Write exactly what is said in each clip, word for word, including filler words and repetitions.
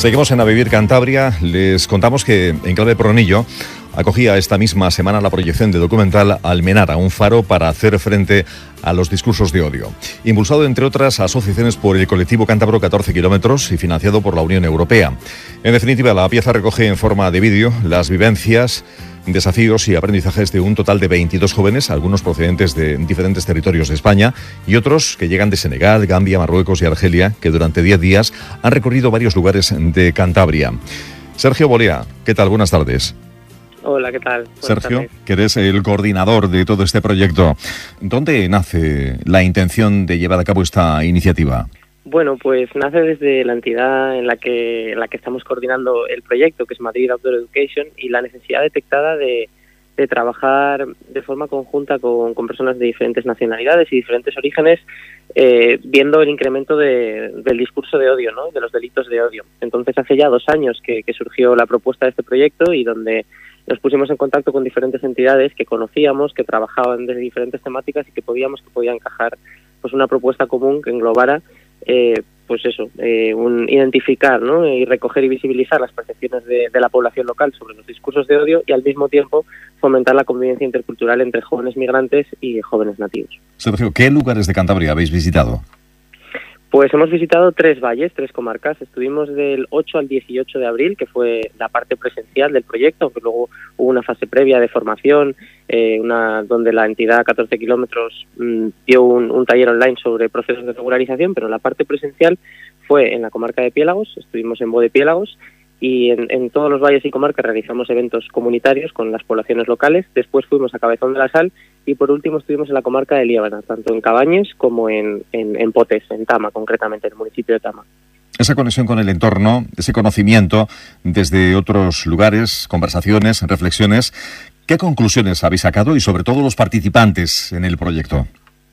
Seguimos en A Vivir Cantabria. Les contamos que en Clave Pronillo acogía esta misma semana la proyección de documental Almenara, un faro para hacer frente a los discursos de odio. Impulsado, entre otras asociaciones, por el colectivo cántabro catorce kilómetros y financiado por la Unión Europea. En definitiva, la pieza recoge en forma de vídeo las vivencias, desafíos y aprendizajes de un total de veintidós jóvenes, algunos procedentes de diferentes territorios de España y otros que llegan de Senegal, Gambia, Marruecos y Argelia, que durante diez días han recorrido varios lugares de Cantabria. Sergio Bolea, ¿qué tal? Buenas tardes. Hola, ¿qué tal? Buenas Sergio, tardes. que eres el coordinador de todo este proyecto. ¿Dónde nace la intención de llevar a cabo esta iniciativa? Bueno, pues nace desde la entidad en la que en la que estamos coordinando el proyecto, que es Madrid Outdoor Education, y la necesidad detectada de, de trabajar de forma conjunta con, con personas de diferentes nacionalidades y diferentes orígenes, eh, viendo el incremento de, del discurso de odio, ¿no? De los delitos de odio. Entonces, hace ya dos años que, que surgió la propuesta de este proyecto y donde nos pusimos en contacto con diferentes entidades que conocíamos, que trabajaban desde diferentes temáticas y que podíamos que podía encajar pues una propuesta común que englobara eh, pues eso, eh, un identificar, ¿no? Y recoger y visibilizar las percepciones de, de la población local sobre los discursos de odio y al mismo tiempo fomentar la convivencia intercultural entre jóvenes migrantes y jóvenes nativos. Sergio, ¿qué lugares de Cantabria habéis visitado? Pues hemos visitado tres valles, tres comarcas. Estuvimos del ocho al dieciocho de abril, que fue la parte presencial del proyecto, aunque luego hubo una fase previa de formación, eh, una donde la entidad catorce kilómetros mmm, dio un, un taller online sobre procesos de regularización, pero la parte presencial fue en la comarca de Piélagos. Estuvimos en Bo de Piélagos y en, en todos los valles y comarcas realizamos eventos comunitarios con las poblaciones locales. Después fuimos a Cabezón de la Sal y por último estuvimos en la comarca de Liébana, tanto en Cabañes como en, en, en Potes, en Tama concretamente, en el municipio de Tama. Esa conexión con el entorno, ese conocimiento desde otros lugares, conversaciones, reflexiones, ¿qué conclusiones habéis sacado y sobre todo los participantes en el proyecto?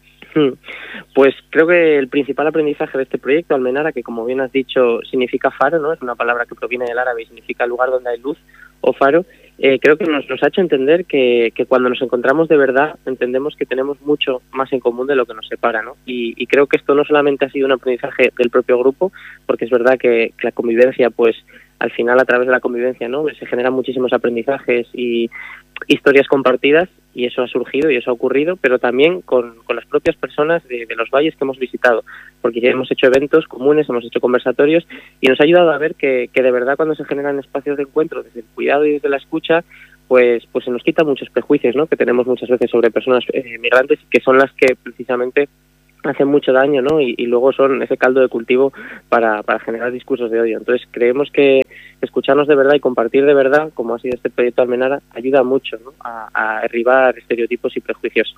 Pues creo que el principal aprendizaje de este proyecto, Almenara, que como bien has dicho significa faro, ¿no? Es una palabra que proviene del árabe y significa lugar donde hay luz o faro. Eh, creo que nos, nos ha hecho entender que, que cuando nos encontramos de verdad entendemos que tenemos mucho más en común de lo que nos separa, ¿no? Y, y creo que esto no solamente ha sido un aprendizaje del propio grupo, porque es verdad que, que la convivencia, pues al final a través de la convivencia, ¿no? Se generan muchísimos aprendizajes y historias compartidas, y eso ha surgido y eso ha ocurrido, pero también con, con las propias personas de, de los valles que hemos visitado, porque ya hemos hecho eventos comunes, hemos hecho conversatorios y nos ha ayudado a ver que, que de verdad cuando se generan espacios de encuentro desde el cuidado y desde la escucha, pues pues se nos quitan muchos prejuicios, ¿no? Que tenemos muchas veces sobre personas eh, migrantes, que son las que precisamente hacen mucho daño, ¿no? Y, y luego son ese caldo de cultivo para, para generar discursos de odio. Entonces creemos que escucharnos de verdad y compartir de verdad, como ha sido este proyecto Almenara, ayuda mucho, ¿no? a, a derribar estereotipos y prejuicios.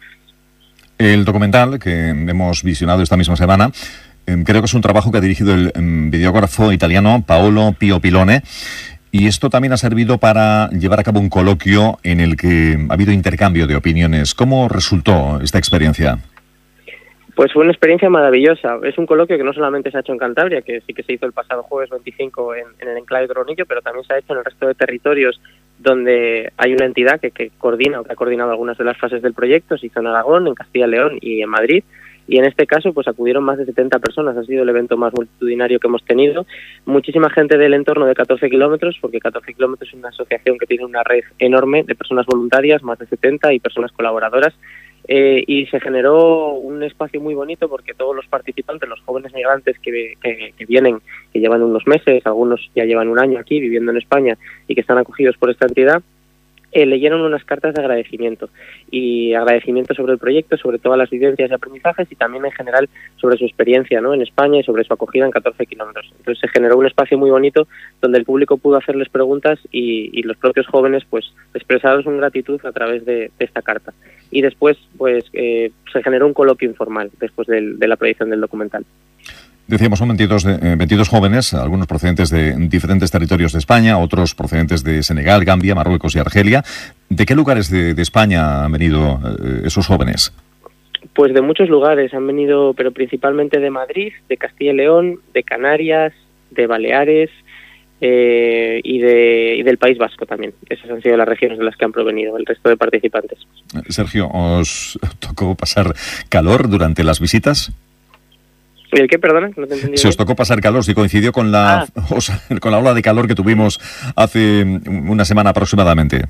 El documental que hemos visionado esta misma semana, eh, creo que es un trabajo que ha dirigido el eh, videógrafo italiano Paolo Pio Pilone. Y esto también ha servido para llevar a cabo un coloquio en el que ha habido intercambio de opiniones. ¿Cómo resultó esta experiencia? Pues fue una experiencia maravillosa. Es un coloquio que no solamente se ha hecho en Cantabria, que sí que se hizo el pasado jueves veinticinco en, en el enclave de Pronillo, pero también se ha hecho en el resto de territorios donde hay una entidad que, que coordina o que ha coordinado algunas de las fases del proyecto. Se hizo en Aragón, en Castilla y León y en Madrid. Y en este caso pues acudieron más de setenta personas. Ha sido el evento más multitudinario que hemos tenido. Muchísima gente del entorno de catorce kilómetros, porque catorce kilómetros es una asociación que tiene una red enorme de personas voluntarias, más de setenta, y personas colaboradoras. Eh, y se generó un espacio muy bonito porque todos los participantes, los jóvenes migrantes que, que, que vienen, que llevan unos meses, algunos ya llevan un año aquí viviendo en España y que están acogidos por esta entidad, Eh, leyeron unas cartas de agradecimiento y agradecimiento sobre el proyecto, sobre todas las vivencias y aprendizajes y también en general sobre su experiencia, ¿no? En España y sobre su acogida en catorce kilómetros. Entonces se generó un espacio muy bonito donde el público pudo hacerles preguntas y, y los propios jóvenes pues expresaron su gratitud a través de, de esta carta. Y después pues eh, se generó un coloquio informal después del, de la proyección del documental. Decíamos, son veintidós, de, eh, veintidós jóvenes, algunos procedentes de diferentes territorios de España, otros procedentes de Senegal, Gambia, Marruecos y Argelia. ¿De qué lugares de, de España han venido eh, esos jóvenes? Pues de muchos lugares han venido, pero principalmente de Madrid, de Castilla y León, de Canarias, de Baleares eh, y, de, y del País Vasco también. Esas han sido las regiones de las que han provenido el resto de participantes. Sergio, ¿os tocó pasar calor durante las visitas? ¿Y el qué, perdona? No te entendí. Se os tocó pasar calor, si coincidió con la, ah. o sea, con la ola de calor que tuvimos hace una semana aproximadamente.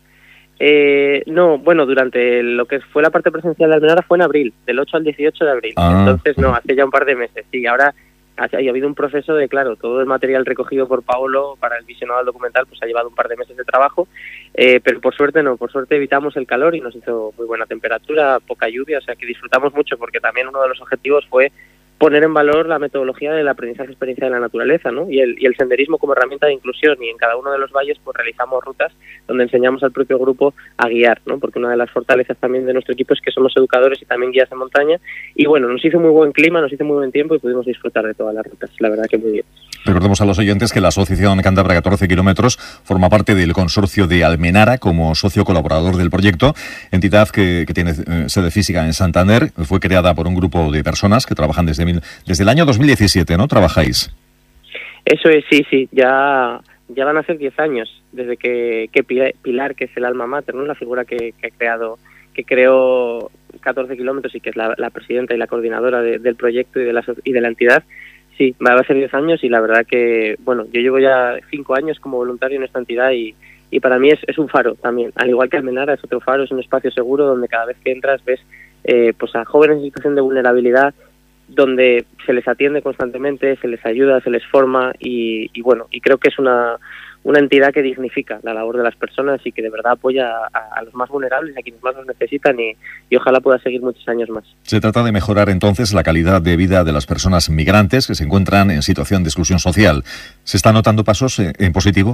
Eh, no, bueno, durante lo que fue la parte presencial de Almenara fue en abril, del ocho al dieciocho de abril. Ah. Entonces, no, hace ya un par de meses. Sí, ahora ha, ha habido un proceso de, claro, todo el material recogido por Paolo para el visionado del documental pues ha llevado un par de meses de trabajo, eh, pero por suerte no, por suerte evitamos el calor y nos hizo muy buena temperatura, poca lluvia, o sea que disfrutamos mucho porque también uno de los objetivos fue poner en valor la metodología del aprendizaje experiencia de la naturaleza, ¿no? Y el, y el senderismo como herramienta de inclusión, y en cada uno de los valles pues realizamos rutas donde enseñamos al propio grupo a guiar, ¿no? Porque una de las fortalezas también de nuestro equipo es que somos educadores y también guías de montaña, y bueno, nos hizo muy buen clima, nos hizo muy buen tiempo y pudimos disfrutar de todas las rutas, la verdad que muy bien. Recordemos a los oyentes que la Asociación Cántabra catorce kilómetros forma parte del consorcio de Almenara como socio colaborador del proyecto, entidad que, que tiene eh, sede física en Santander. Fue creada por un grupo de personas que trabajan desde, mil, desde el año dos mil diecisiete, ¿no? ¿Trabajáis? Eso es, sí, sí, ya, ya van a ser diez años desde que, que Pilar, que es el alma mater, ¿no? La figura que, que ha creado, que creó catorce kilómetros y que es la, la presidenta y la coordinadora de, del proyecto y de la, y de la entidad. Sí, va a ser diez años y la verdad que, bueno, yo llevo ya cinco años como voluntario en esta entidad y, y para mí es, es un faro también. Al igual que Almenara es otro faro, es un espacio seguro donde cada vez que entras ves eh, pues a jóvenes en situación de vulnerabilidad, donde se les atiende constantemente, se les ayuda, se les forma y, y bueno, y creo que es una, una entidad que dignifica la labor de las personas y que de verdad apoya a, a los más vulnerables, a quienes más los necesitan y, y ojalá pueda seguir muchos años más. Se trata de mejorar entonces la calidad de vida de las personas migrantes que se encuentran en situación de exclusión social. ¿Se están notando pasos en, en positivo?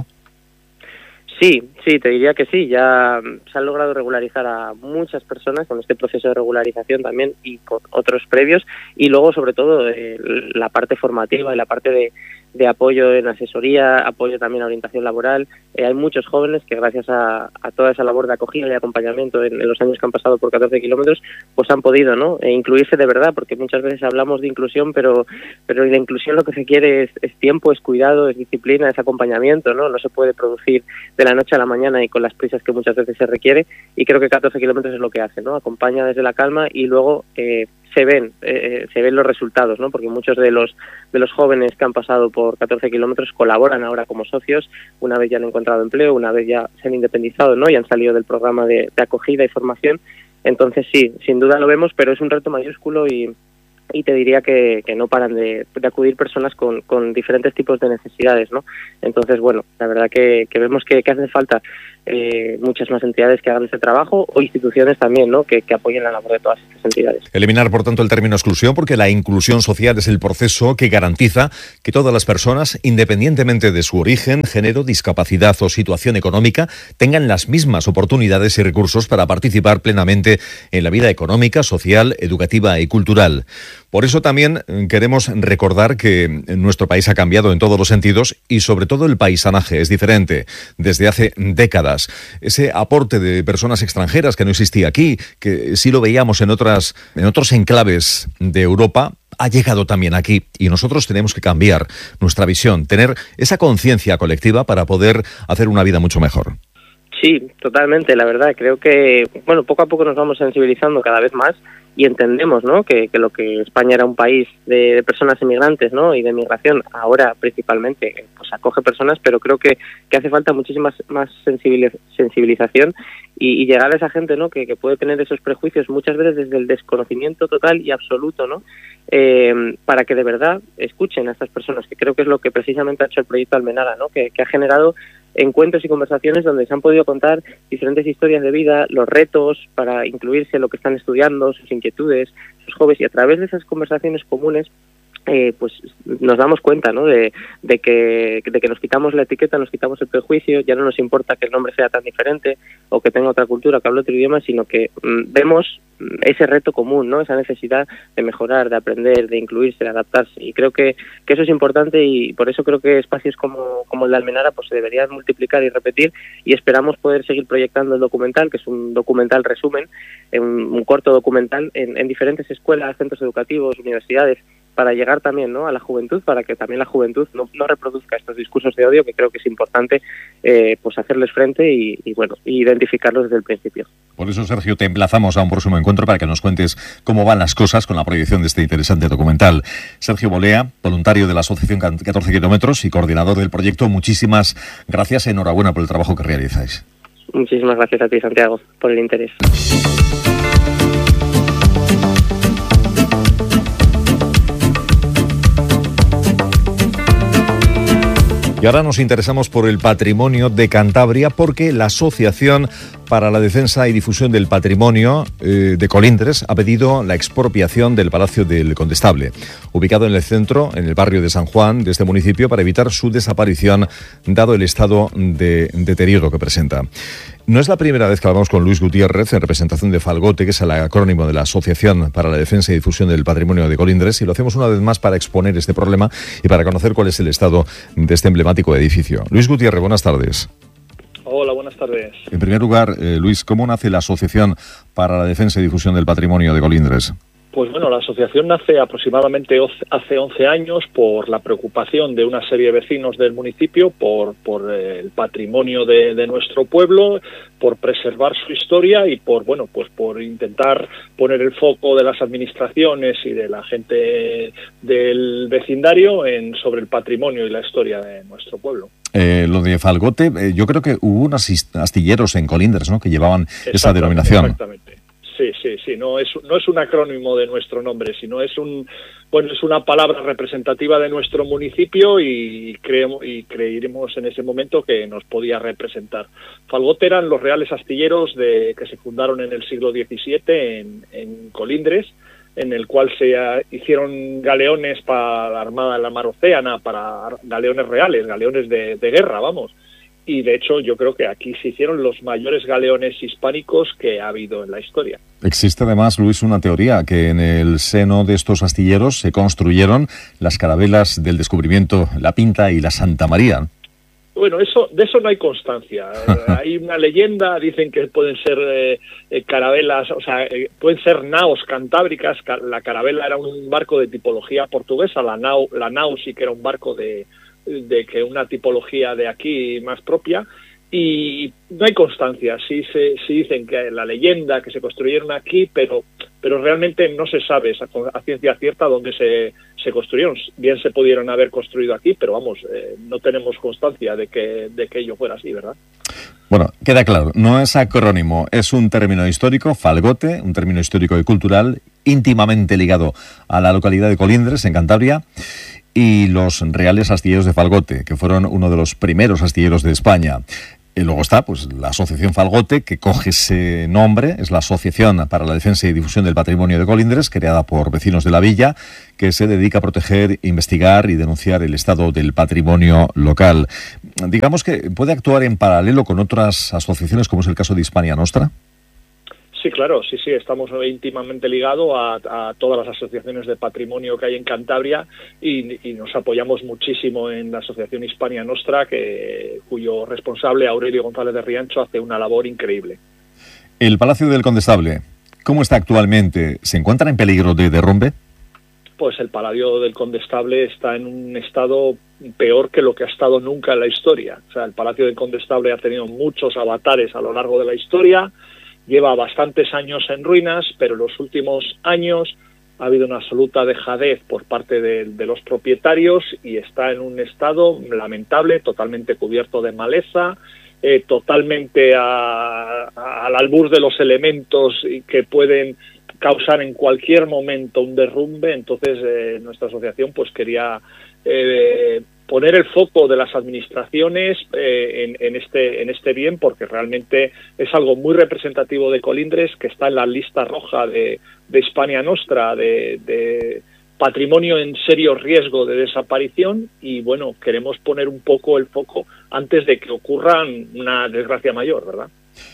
Sí, sí, te diría que sí. Ya se han logrado regularizar a muchas personas con este proceso de regularización también y con otros previos. Y luego, sobre todo, eh, la parte formativa y la parte de, de apoyo en asesoría, apoyo también a orientación laboral. Eh, hay muchos jóvenes que gracias a, a toda esa labor de acogida y acompañamiento en, en los años que han pasado por catorce kilómetros, pues han podido, ¿no? E incluirse de verdad, porque muchas veces hablamos de inclusión, pero pero la inclusión lo que se quiere es, es tiempo, es cuidado, es disciplina, es acompañamiento, ¿no? No se puede producir de la noche a la mañana y con las prisas que muchas veces se requiere, y creo que catorce kilómetros es lo que hace, ¿no? Acompaña desde la calma y luego eh, se ven eh, se ven los resultados, ¿no? Porque muchos de los de los jóvenes que han pasado por catorce kilómetros colaboran ahora como socios, una vez ya han encontrado empleo, una vez ya se han independizado, ¿no? Y han salido del programa de, de acogida y formación. Entonces sí, sin duda lo vemos, pero es un reto mayúsculo y y te diría que, que no paran de, de acudir personas con, con diferentes tipos de necesidades, ¿no? Entonces, bueno, la verdad que, que vemos que, que hace falta eh, muchas más entidades que hagan este trabajo o instituciones también, ¿no? Que, que apoyen la labor de todas estas entidades. Eliminar, por tanto, el término exclusión, porque la inclusión social es el proceso que garantiza que todas las personas, independientemente de su origen, género, discapacidad o situación económica, tengan las mismas oportunidades y recursos para participar plenamente en la vida económica, social, educativa y cultural. Por eso también queremos recordar que nuestro país ha cambiado en todos los sentidos y sobre todo el paisanaje es diferente desde hace décadas. Ese aporte de personas extranjeras que no existía aquí, que sí lo veíamos en otras, en otros enclaves de Europa, ha llegado también aquí y nosotros tenemos que cambiar nuestra visión, tener esa conciencia colectiva para poder hacer una vida mucho mejor. Sí, totalmente, la verdad. Creo que, bueno, poco a poco nos vamos sensibilizando cada vez más y entendemos, ¿no? Que, que lo que España era un país de, de personas inmigrantes, ¿no? Y de migración, ahora principalmente, pues acoge personas, pero creo que, que hace falta muchísima más sensibilización y, y llegar a esa gente, ¿no? Que, que puede tener esos prejuicios muchas veces desde el desconocimiento total y absoluto, ¿no? Eh, para que de verdad escuchen a estas personas, que creo que es lo que precisamente ha hecho el proyecto Almenara, ¿no? Que, que ha generado encuentros y conversaciones donde se han podido contar diferentes historias de vida, los retos para incluirse, lo que están estudiando, sus inquietudes, sus hobbies, y a través de esas conversaciones comunes Eh, pues nos damos cuenta, ¿no? de, de que de que nos quitamos la etiqueta, nos quitamos el prejuicio, ya no nos importa que el nombre sea tan diferente o que tenga otra cultura, que hable otro idioma, sino que mmm, vemos ese reto común, ¿no? Esa necesidad de mejorar, de aprender, de incluirse, de adaptarse, y creo que, que eso es importante y por eso creo que espacios como, como el de Almenara pues se deberían multiplicar y repetir, y esperamos poder seguir proyectando el documental, que es un documental resumen, un, un corto documental en, en diferentes escuelas, centros educativos, universidades, para llegar también, ¿no?, a la juventud, para que también la juventud no, no reproduzca estos discursos de odio, que creo que es importante eh, pues hacerles frente y, y bueno, identificarlos desde el principio. Por eso, Sergio, te emplazamos a un próximo encuentro para que nos cuentes cómo van las cosas con la proyección de este interesante documental. Sergio Bolea, voluntario de la Asociación catorce kilómetros y coordinador del proyecto, muchísimas gracias, enhorabuena por el trabajo que realizáis. Muchísimas gracias a ti, Santiago, por el interés. Y ahora nos interesamos por el patrimonio de Cantabria, porque la Asociación para la Defensa y Difusión del Patrimonio eh, de Colindres ha pedido la expropiación del Palacio del Condestable, ubicado en el centro, en el barrio de San Juan de este municipio, para evitar su desaparición, dado el estado de deterioro que presenta. No es la primera vez que hablamos con Luis Gutiérrez, en representación de Falgote, que es el acrónimo de la Asociación para la Defensa y Difusión del Patrimonio de Colindres, y lo hacemos una vez más para exponer este problema y para conocer cuál es el estado de este emblemático edificio. Luis Gutiérrez, buenas tardes. Hola, buenas tardes. En primer lugar, eh, Luis, ¿cómo nace la Asociación para la Defensa y Difusión del Patrimonio de Colindres? Pues bueno, la asociación nace aproximadamente hace once años por la preocupación de una serie de vecinos del municipio por, por el patrimonio de, de nuestro pueblo, por preservar su historia y por, bueno, pues por intentar poner el foco de las administraciones y de la gente del vecindario en, sobre el patrimonio y la historia de nuestro pueblo. Eh, lo de Falgote, eh, yo creo que hubo unos astilleros en Colindres, ¿no?, que llevaban esa denominación. Exactamente. Sí, sí, sí, no es, no es un acrónimo de nuestro nombre, sino es un, bueno, es una palabra representativa de nuestro municipio y creemos y creímos en ese momento que nos podía representar. Falgote eran los reales astilleros de, que se fundaron en el siglo diecisiete en, en Colindres, en el cual se hicieron galeones para la Armada de la Mar Océana, para galeones reales, galeones de, de guerra, vamos. Y de hecho yo creo que aquí se hicieron los mayores galeones hispánicos que ha habido en la historia. Existe además, Luis, una teoría que en el seno de estos astilleros se construyeron las carabelas del descubrimiento, la Pinta y la Santa María. Bueno, eso de eso no hay constancia. Hay una leyenda, dicen que pueden ser eh, eh, carabelas, o sea, eh, pueden ser naos cantábricas. La carabela era un barco de tipología portuguesa, la nao, la nao sí que era un barco de... de que una tipología de aquí más propia, y no hay constancia. Sí se sí dicen que la leyenda que se construyeron aquí, pero pero realmente no se sabe a ciencia cierta dónde se, se construyeron. Bien se pudieron haber construido aquí, pero vamos, eh, no tenemos constancia de que de que ello fuera así, ¿verdad? Bueno, queda claro, no es acrónimo, es un término histórico, Falgote, un término histórico y cultural íntimamente ligado a la localidad de Colindres, en Cantabria, y los reales astilleros de Falgote, que fueron uno de los primeros astilleros de España. Y luego está pues la Asociación Falgote, que coge ese nombre, es la Asociación para la Defensa y Difusión del Patrimonio de Colindres, creada por vecinos de la villa, que se dedica a proteger, investigar y denunciar el estado del patrimonio local. Digamos que puede actuar en paralelo con otras asociaciones, como es el caso de Hispania Nostra. Sí, claro, sí, sí, estamos íntimamente ligados a, a todas las asociaciones de patrimonio que hay en Cantabria y, y nos apoyamos muchísimo en la Asociación Hispania Nostra, que, cuyo responsable, Aurelio González de Riancho, hace una labor increíble. El Palacio del Condestable, ¿cómo está actualmente? ¿Se encuentra en peligro de derrumbe? Pues el Palacio del Condestable está en un estado peor que lo que ha estado nunca en la historia. O sea, el Palacio del Condestable ha tenido muchos avatares a lo largo de la historia. Lleva bastantes años en ruinas, pero en los últimos años ha habido una absoluta dejadez por parte de, de los propietarios y está en un estado lamentable, totalmente cubierto de maleza, eh, totalmente a, a, al albur de los elementos que pueden causar en cualquier momento un derrumbe. Entonces eh, nuestra asociación pues quería eh, poner el foco de las administraciones eh, en, en este en este bien, porque realmente es algo muy representativo de Colindres, que está en la lista roja de, de Hispania Nostra, de, de patrimonio en serio riesgo de desaparición, y bueno, queremos poner un poco el foco antes de que ocurra una desgracia mayor, ¿verdad?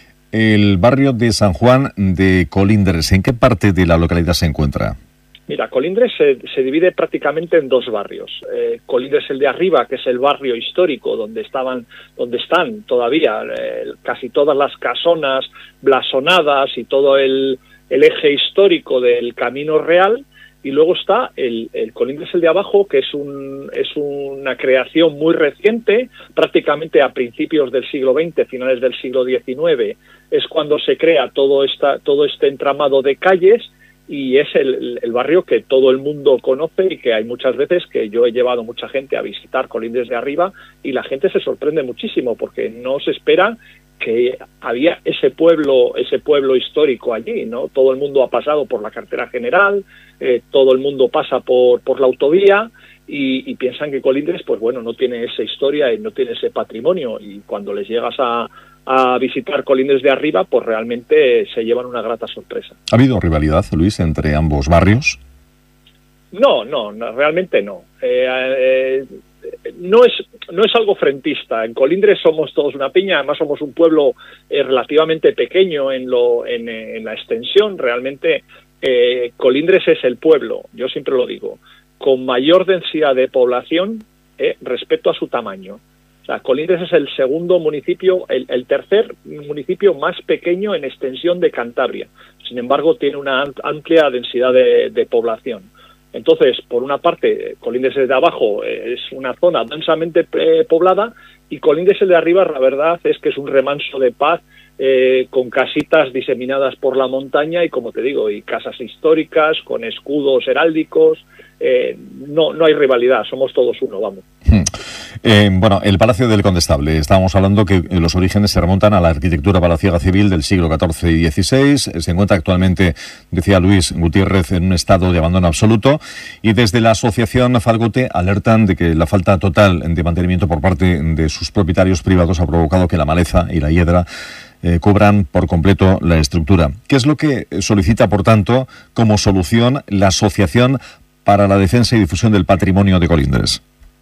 El barrio de San Juan de Colindres, ¿en qué parte de la localidad se encuentra? Mira, Colindres se, se divide prácticamente en dos barrios. Eh, Colindres el de arriba, que es el barrio histórico, donde estaban, donde están todavía eh, casi todas las casonas blasonadas y todo el, el eje histórico del Camino Real, y luego está el, el Colindres el de abajo, que es, un, es una creación muy reciente, prácticamente a principios del siglo veinte, finales del siglo diecinueve, es cuando se crea todo, esta, todo este entramado de calles, y es el, el barrio que todo el mundo conoce y que hay muchas veces que yo he llevado mucha gente a visitar Colindres de Arriba y la gente se sorprende muchísimo porque no se espera que había ese pueblo, ese pueblo histórico allí, ¿no? Todo el mundo ha pasado por la carretera general, eh, todo el mundo pasa por, por la autovía y, y piensan que Colindres, pues bueno, no tiene esa historia y no tiene ese patrimonio, y cuando les llegas a, a visitar Colindres de Arriba, pues realmente se llevan una grata sorpresa. ¿Ha habido rivalidad, Luis, entre ambos barrios? No, no, no realmente no. Eh, eh, no es no es algo frentista. En Colindres somos todos una piña, además somos un pueblo eh, relativamente pequeño en lo en, en la extensión. Realmente eh, Colindres es el pueblo, yo siempre lo digo, con mayor densidad de población eh, respecto a su tamaño. O sea, Colindres es el segundo municipio, el, el tercer municipio más pequeño en extensión de Cantabria. Sin embargo, tiene una amplia densidad de, de población. Entonces, por una parte, Colindres de abajo es una zona densamente eh, poblada, y Colindres de arriba, la verdad es que es un remanso de paz, eh, con casitas diseminadas por la montaña y, como te digo, y casas históricas con escudos heráldicos. Eh, no, no hay rivalidad, somos todos uno, vamos. Hmm. Eh, bueno, el Palacio del Condestable. Estábamos hablando que los orígenes se remontan a la arquitectura palaciega civil del siglo catorce y dieciséis. Se encuentra actualmente, decía Luis Gutiérrez, en un estado de abandono absoluto. Y desde la asociación Falgote alertan de que la falta total de mantenimiento por parte de sus propietarios privados ha provocado que la maleza y la hiedra eh, cubran por completo la estructura. ¿Qué es lo que solicita, por tanto, como solución la Asociación para la Defensa y Difusión del Patrimonio de Colindres?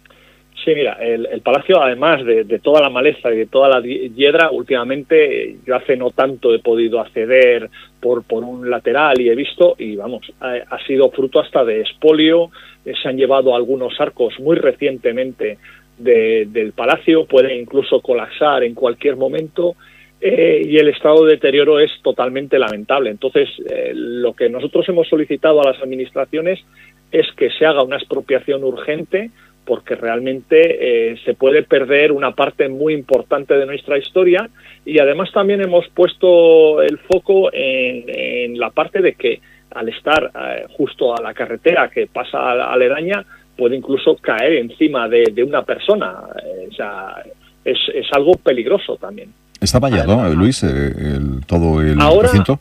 Sí, mira, el, el palacio, además de, de toda la maleza y de toda la hiedra, últimamente yo hace no tanto he podido acceder por, por un lateral y he visto, y vamos, ha, ha sido fruto hasta de expolio. Eh, se han llevado algunos arcos muy recientemente de, del palacio, puede incluso colapsar en cualquier momento, eh, y el estado de deterioro es totalmente lamentable. Entonces, eh, lo que nosotros hemos solicitado a las administraciones es que se haga una expropiación urgente, porque realmente eh, se puede perder una parte muy importante de nuestra historia, y además también hemos puesto el foco en, en la parte de que al estar eh, justo a la carretera que pasa a la aledaña, puede incluso caer encima de, de una persona. Eh, o sea, es, es algo peligroso también. ¿Está vallado, además, Luis, eh, el, todo el ahora, recinto?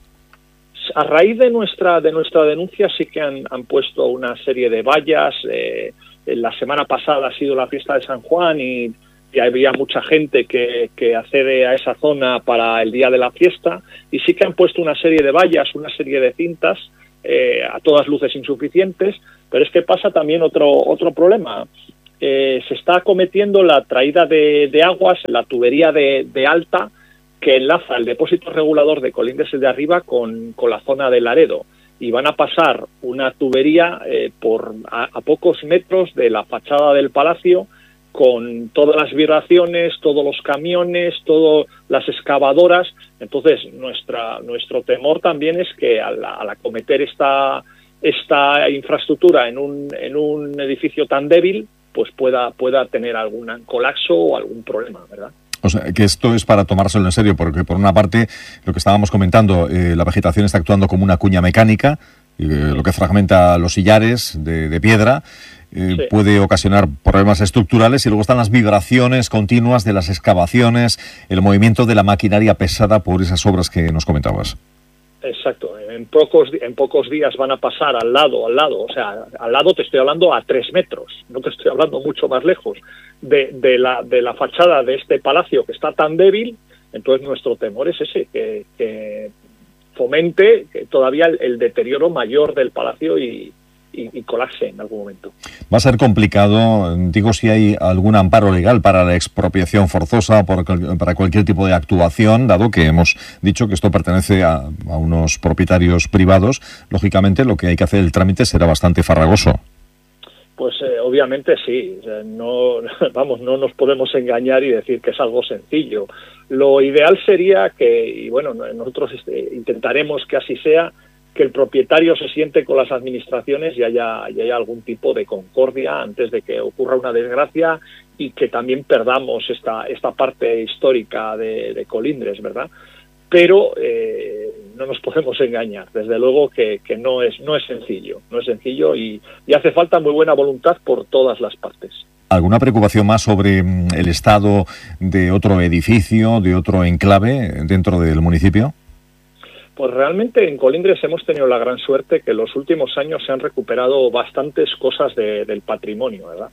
A raíz de nuestra de nuestra denuncia sí que han, han puesto una serie de vallas. Eh, la semana pasada ha sido la fiesta de San Juan y, y había mucha gente que, que accede a esa zona para el día de la fiesta, y sí que han puesto una serie de vallas, una serie de cintas, eh, a todas luces insuficientes. Pero es que pasa también otro otro problema. Eh, se está acometiendo la traída de, de aguas, la tubería de, de Alta, que enlaza el depósito regulador de Colindres de Arriba con, con la zona de Laredo, y van a pasar una tubería eh, por a, a pocos metros de la fachada del palacio, con todas las vibraciones, todos los camiones, todas las excavadoras. Entonces, nuestra nuestro temor también es que al, al acometer esta esta infraestructura en un en un edificio tan débil, pues pueda pueda tener algún colapso o algún problema, ¿verdad? O sea, que esto es para tomárselo en serio, porque por una parte, lo que estábamos comentando, eh, la vegetación está actuando como una cuña mecánica, eh, lo que fragmenta los sillares de, de piedra, eh, sí. puede ocasionar problemas estructurales, y luego están las vibraciones continuas de las excavaciones, el movimiento de la maquinaria pesada por esas obras que nos comentabas. Exacto, en pocos en pocos días van a pasar al lado, al lado, o sea, al lado te estoy hablando a tres metros, no te estoy hablando mucho más lejos, de, de, la, de la fachada de este palacio que está tan débil. Entonces nuestro temor es ese, que, que fomente que todavía el, el deterioro mayor del palacio y, y, y colapse en algún momento. Va a ser complicado, digo, si hay algún amparo legal para la expropiación forzosa, por, para cualquier tipo de actuación, dado que hemos dicho que esto pertenece a, a unos propietarios privados. Lógicamente, lo que hay que hacer, el trámite será bastante farragoso. Pues eh, obviamente sí, o sea, no, vamos, no nos podemos engañar y decir que es algo sencillo. Lo ideal sería que, y bueno, nosotros este, intentaremos que así sea, que el propietario se siente con las administraciones y haya, y haya algún tipo de concordia antes de que ocurra una desgracia y que también perdamos esta, esta parte histórica de, de Colindres, ¿verdad? Pero eh, no nos podemos engañar, desde luego que, que no es no es sencillo, no es sencillo y, y hace falta muy buena voluntad por todas las partes. ¿Alguna preocupación más sobre el estado de otro edificio, de otro enclave dentro del municipio? Pues realmente en Colindres hemos tenido la gran suerte que en los últimos años se han recuperado bastantes cosas de, del patrimonio, ¿verdad?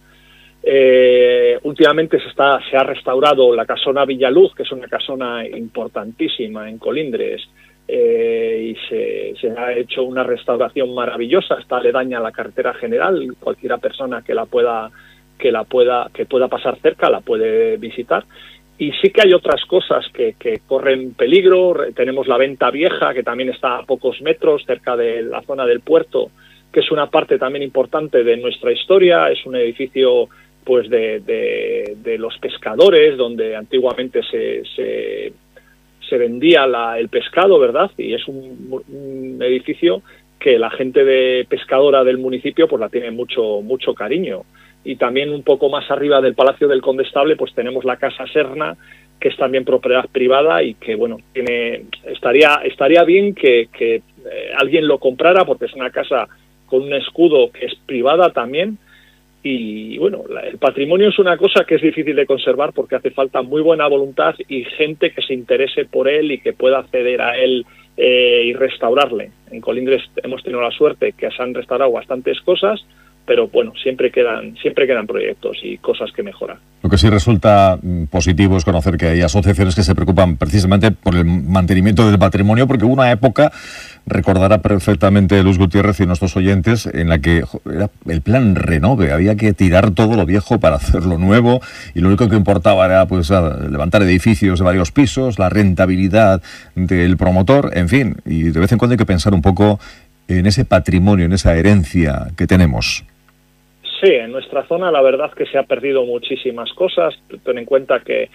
Eh, últimamente se está se ha restaurado la casona Villaluz, que es una casona importantísima en Colindres, eh, y se, se ha hecho una restauración maravillosa, está aledaña a la carretera general, cualquiera persona que la pueda que la pueda que pueda pasar cerca la puede visitar. Y sí que hay otras cosas que, que corren peligro. Tenemos la Venta Vieja, que también está a pocos metros cerca de la zona del puerto, que es una parte también importante de nuestra historia. Es un edificio pues de, de, de los pescadores, donde antiguamente se, se, se vendía la, el pescado, ¿verdad? Y es un, un edificio que la gente de pescadora del municipio pues la tiene mucho, mucho cariño. Y también un poco más arriba del Palacio del Condestable pues tenemos la Casa Serna, que es también propiedad privada y que bueno tiene estaría estaría bien que, que eh, alguien lo comprara, porque es una casa con un escudo que es privada también. Y bueno, la, el patrimonio es una cosa que es difícil de conservar porque hace falta muy buena voluntad y gente que se interese por él y que pueda acceder a él eh, y restaurarle. En Colindres hemos tenido la suerte que se han restaurado bastantes cosas, pero bueno, siempre quedan siempre quedan proyectos y cosas que mejorar. Lo que sí resulta positivo es conocer que hay asociaciones que se preocupan precisamente por el mantenimiento del patrimonio, porque hubo una época, recordará perfectamente Luis Gutiérrez y nuestros oyentes, en la que era el plan Renove, había que tirar todo lo viejo para hacerlo nuevo, y lo único que importaba era pues levantar edificios de varios pisos, la rentabilidad del promotor, en fin, y de vez en cuando hay que pensar un poco en ese patrimonio, en esa herencia que tenemos. Sí, en nuestra zona la verdad que se ha perdido muchísimas cosas. Ten en cuenta que,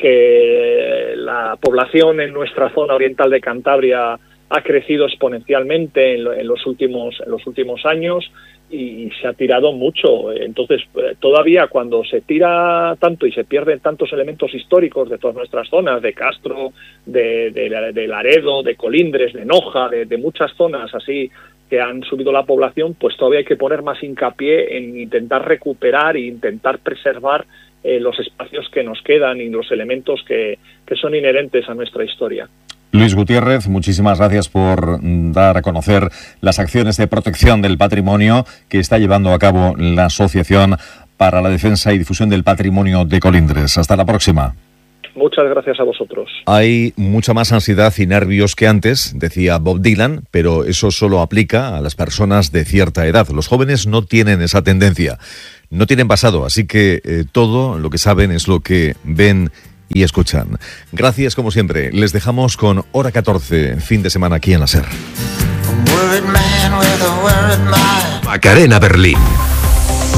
que la población en nuestra zona oriental de Cantabria ha crecido exponencialmente en, lo, en los últimos en los últimos años y se ha tirado mucho. Entonces, todavía cuando se tira tanto y se pierden tantos elementos históricos de todas nuestras zonas, de Castro, de, de, de Laredo, de Colindres, de Noja, de, de muchas zonas así que han subido la población, pues todavía hay que poner más hincapié en intentar recuperar e intentar preservar eh, los espacios que nos quedan y los elementos que, que son inherentes a nuestra historia. Luis Gutiérrez, muchísimas gracias por dar a conocer las acciones de protección del patrimonio que está llevando a cabo la Asociación para la Defensa y Difusión del Patrimonio de Colindres. Hasta la próxima. Muchas gracias a vosotros. Hay mucha más ansiedad y nervios que antes, decía Bob Dylan, pero eso solo aplica a las personas de cierta edad. Los jóvenes no tienen esa tendencia, no tienen pasado, así que eh, todo lo que saben es lo que ven y escuchan. Gracias como siempre. Les dejamos con Hora catorce, fin de semana aquí en la SER. Macarena Berlín.